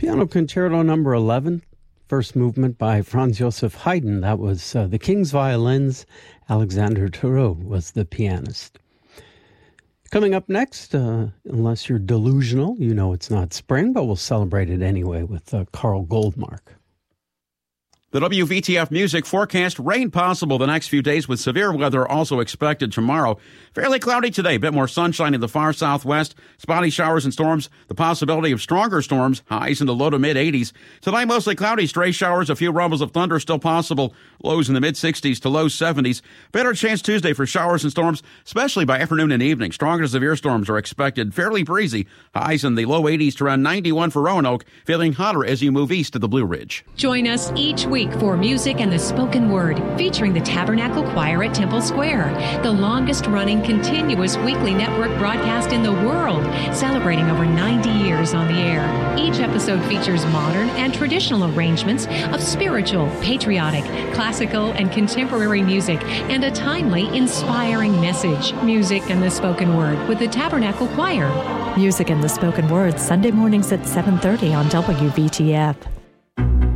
Piano Concerto number 11, first movement by Franz Joseph Haydn. That was the King's violins. Alexander Theroux was the pianist. Coming up next, unless you're delusional, you know it's not spring, but we'll celebrate it anyway with Carl Goldmark. The WVTF music forecast, rain possible the next few days with severe weather also expected tomorrow. Fairly cloudy today, a bit more sunshine in the far southwest, spotty showers and storms, the possibility of stronger storms, highs in the low to mid-80s. Tonight mostly cloudy, stray showers, a few rumbles of thunder still possible, lows in the mid-60s to low 70s. Better chance Tuesday for showers and storms, especially by afternoon and evening. Strong to severe storms are expected, fairly breezy, highs in the low 80s to around 91 for Roanoke, feeling hotter as you move east to the Blue Ridge. Join us each week for Music and the Spoken Word, featuring the Tabernacle Choir at Temple Square, the longest-running continuous weekly network broadcast in the world, celebrating over 90 years on the air. Each episode features modern and traditional arrangements of spiritual, patriotic, classical, and contemporary music, and a timely, inspiring message. Music and the Spoken Word with the Tabernacle Choir. Music and the Spoken Word, Sunday mornings at 7:30 on WVTF.